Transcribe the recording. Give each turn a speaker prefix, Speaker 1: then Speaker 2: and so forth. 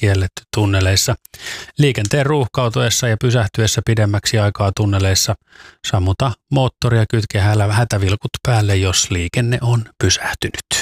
Speaker 1: kielletty tunneleissa. Liikenteen ruuhkautuessa ja pysähtyessä pidemmäksi aikaa tunneleissa sammuta moottoria, kytke hätävilkut päälle, jos liikenne on pysähtynyt.